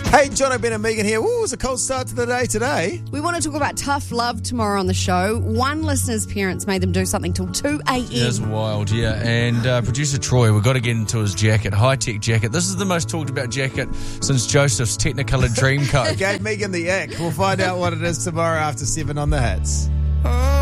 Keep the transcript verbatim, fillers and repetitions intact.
Hey, John O'Brien and Megan here. Ooh, it was a cold start to the day today. We want to talk about tough love tomorrow on the show. One listener's parents made them do something till two a.m. That's wild, yeah. And uh, producer Troy, we've got to get into his jacket, high-tech jacket. This is the most talked about jacket since Joseph's Technicolor Dreamcoat. Gave Megan the ick. We'll find out what it is tomorrow after seven on the Hits.